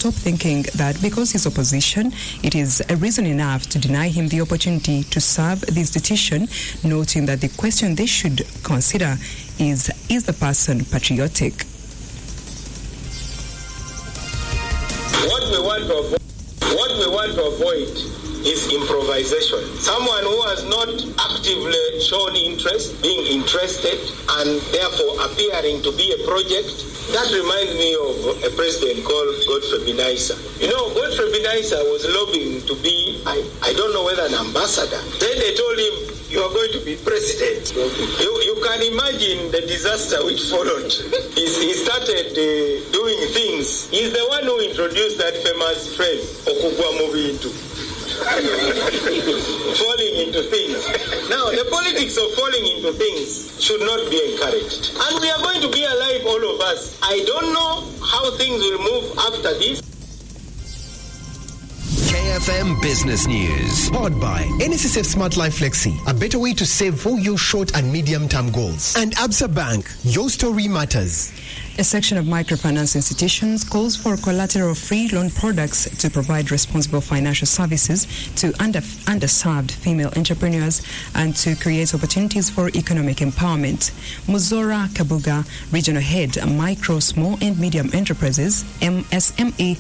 stop thinking that because he's opposition, it is a reason enough to deny him the opportunity to serve the institution, noting that the question they should consider is the person patriotic? What we want to avoid is improvisation. Someone who has not actively shown interest, being interested, and therefore appearing to be a project. That reminds me of a president called Godfrey Binaisa. You know, Godfrey Binaisa was lobbying to be, I don't know whether an ambassador. Then they told him, you are going to be president. You can imagine the disaster which followed. He started doing things. He's the one who introduced that famous phrase, Okugwa movie into. Falling into things. Now, the politics of falling into things should not be encouraged. And we are going to be alive, all of us. I don't know how things will move after this. KFM Business News. Powered by NSSF Smart Life Flexi, a better way to save for your short and medium-term goals. And Absa Bank, your story matters. A section of microfinance institutions calls for collateral-free loan products to provide responsible financial services to underserved female entrepreneurs and to create opportunities for economic empowerment. Muzora Kabuga, Regional Head, Micro, Small and Medium Enterprises, MSME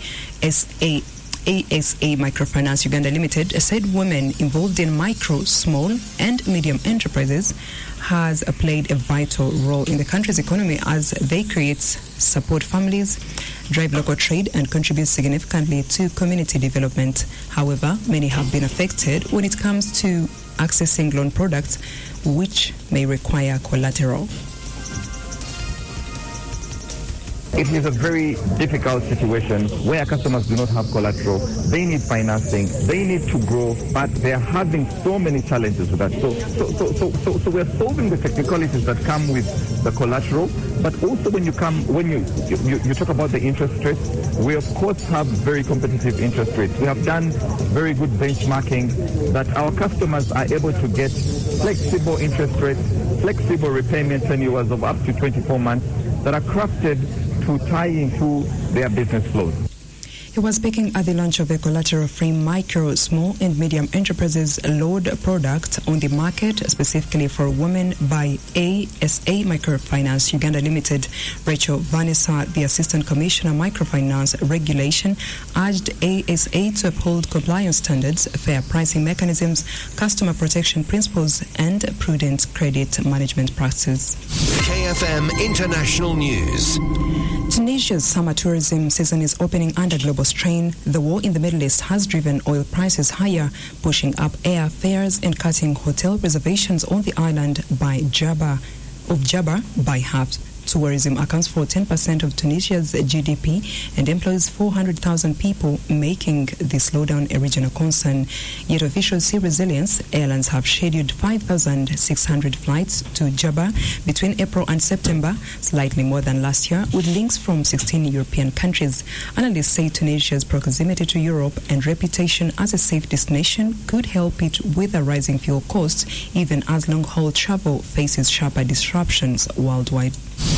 ASA Microfinance Uganda Limited, said women involved in micro, small and medium enterprises has played a vital role in the country's economy as they create, support families, drive local trade and contribute significantly to community development. However, many have been affected when it comes to accessing loan products which may require collateral. It is a very difficult situation where customers do not have collateral. They need financing. They need to grow, but they are having so many challenges with that. So we're solving the technicalities that come with the collateral, but also when you talk about the interest rates, we of course have very competitive interest rates. We have done very good benchmarking that our customers are able to get flexible interest rates, flexible repayment tenures of up to 24 months that are crafted to tie into their business flows. He was speaking at the launch of a collateral-free micro, small and medium enterprises loan product on the market specifically for women by ASA Microfinance Uganda Limited. Rachel Vanessa, the Assistant Commissioner Microfinance Regulation, urged ASA to uphold compliance standards, fair pricing mechanisms, customer protection principles and prudent credit management practices. KFM International News. Tunisia's summer tourism season is opening under global strain. The war in the Middle East has driven oil prices higher, pushing up air fares and cutting hotel reservations on the island by Jabba by half. Tourism accounts for 10% of Tunisia's GDP and employs 400,000 people, making the slowdown a regional concern. Yet officials see resilience. Airlines have scheduled 5,600 flights to Jabba between April and September, slightly more than last year, with links from 16 European countries. Analysts say Tunisia's proximity to Europe and reputation as a safe destination could help it with the rising fuel costs, even as long-haul travel faces sharper disruptions worldwide.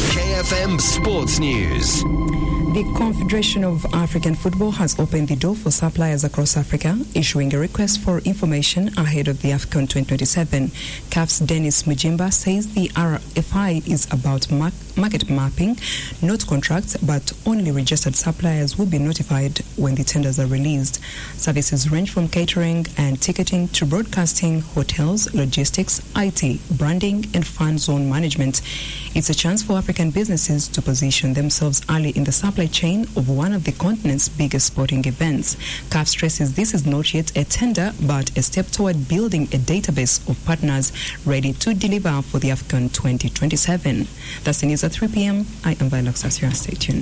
KFM Sports News. The Confederation of African Football has opened the door for suppliers across Africa, issuing a request for information ahead of the AFCON 2027. CAF's Dennis Mujimba says the RFI is about market mapping, not contracts, but only registered suppliers will be notified when the tenders are released. Services range from catering and ticketing to broadcasting, hotels, logistics, IT, branding, and fan zone management. It's a chance for African businesses to position themselves early in the supply chain of one of the continent's biggest sporting events. CAF stresses this is not yet a tender, but a step toward building a database of partners ready to deliver for the AFCON 2027. That's the news at 3 p.m. I am Viola Xasio. Stay tuned.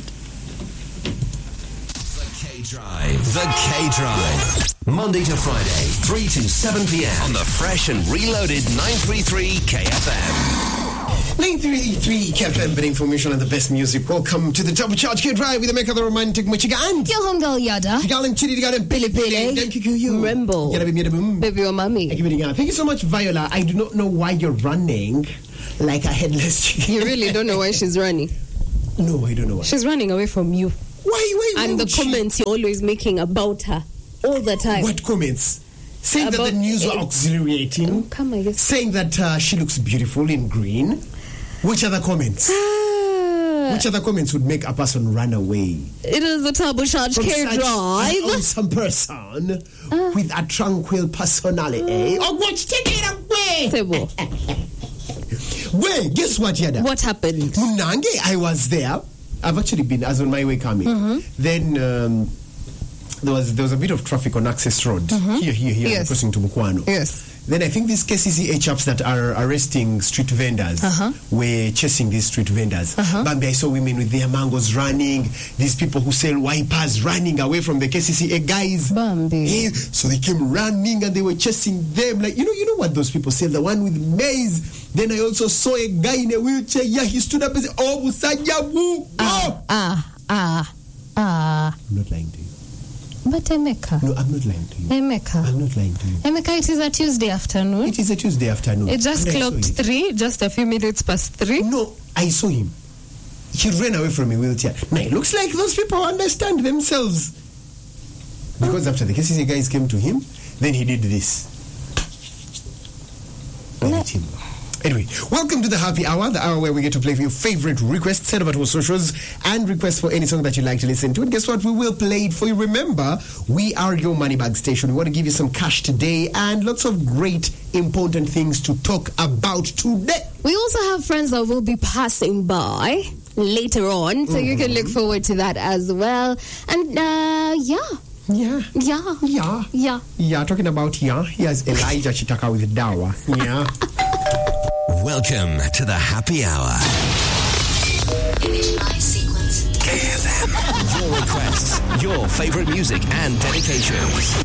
The K-Drive. Monday to Friday, 3 to 7 p.m. on the fresh and reloaded 933 KFM. 933 KFM, better information and the best music. Welcome to the Double Charge K-Drive with the make of the romantic Michigan. Yolongal Yada. Galan Chidi Galan Pili Pili. Rembo. Baby or mommy. Thank you so much, Viola. I do not know why you're running like a headless chicken. You really don't know why she's running? No, I don't know why. She's running away from you. Why And the would she- comments you're always making about her all the time. What comments? Saying that About- the news were auxiliating. Come on, yes. Saying that she looks beautiful in green. Which other comments? Which other comments would make a person run away? It is a turbocharged From K such an drive. awesome person with a tranquil personality. Oh, watch, take it away! Sebo, Wait, guess what, Yada? what happened? Munange, I was there. I've actually been, as on my way coming. Then there was a bit of traffic on Access Road. Here, Yes. crossing to Mukwano. Yes. Then I think these KCCA chaps that are arresting street vendors were chasing these street vendors. Bambi, I saw women with their mangoes running. These people who sell wipers running away from the KCCA guys. Bambi. So they came running and they were chasing them. Like, you know what those people sell? The one with maize. Then I also saw a guy in a wheelchair. Yeah, he stood up and said, "Oh, Musajabu." I'm not lying to you. But Emeka. No, I'm not lying to you. Emeka. I'm not lying to you. Emeka, it is a Tuesday afternoon. It is a Tuesday afternoon. It just And I saw clocked it. 3, just a few minutes past 3. No, I saw him. He ran away from a wheelchair. Now, it looks like those people understand themselves. Because after the KCC guys came to him, then he did this. I let him go. Anyway, welcome to the Happy Hour, the hour where we get to play for your favorite requests, send over to our socials, and request for any song that you'd like to listen to. And guess what? We will play it for you. Remember, we are your money bag station. We want to give you some cash today and lots of great, important things to talk about today. We also have friends that will be passing by later on, so you can look forward to that as well. And, Yeah. Talking about here's Elijah Chitaka with Dawa. Yeah. Welcome to the Happy Hour. Initialize sequence. KFM. Your requests, your favorite music and dedications.